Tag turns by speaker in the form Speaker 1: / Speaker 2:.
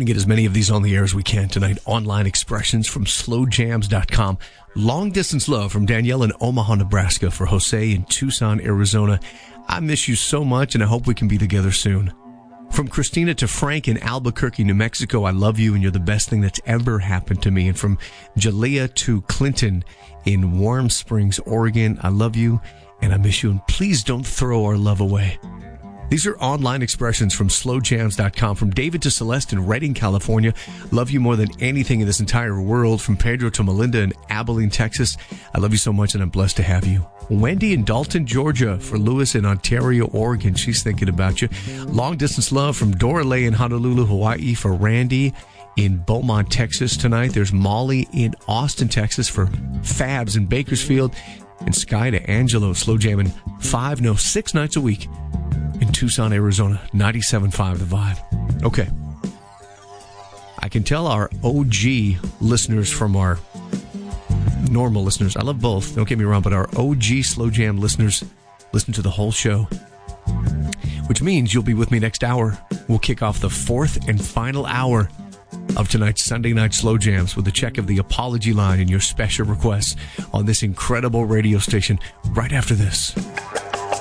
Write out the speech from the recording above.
Speaker 1: to get as many of these on the air as we can tonight. Online expressions from slowjams.com. Long distance love from Danielle in Omaha, Nebraska, for Jose in Tucson, Arizona. I miss you so much, and I hope we can be together soon. From Christina to Frank in Albuquerque, New Mexico, I love you, and you're the best thing that's ever happened to me. And from Jalea to Clinton in Warm Springs, Oregon, I love you, and I miss you, and please don't throw our love away. These are online expressions from slowjams.com. From David to Celeste in Redding, California. Love you more than anything in this entire world. From Pedro to Melinda in Abilene, Texas. I love you so much, and I'm blessed to have you. Wendy in Dalton, Georgia. For Lewis in Ontario, Oregon. She's thinking about you. Long distance love from Doralei in Honolulu, Hawaii. For Randy in Beaumont, Texas tonight. There's Molly in Austin, Texas. For Fabs in Bakersfield. And Sky to Angelo. Slow jamming 6 nights a week in Tucson, Arizona. 97.5 The Vibe. Okay. I can tell our OG listeners from our normal listeners, I love both, don't get me wrong, but our OG Slow Jam listeners listen to the whole show, which means you'll be with me next hour. We'll kick off the fourth and final hour of tonight's Sunday Night Slow Jams with a check of the apology line and your special requests on this incredible radio station right after this.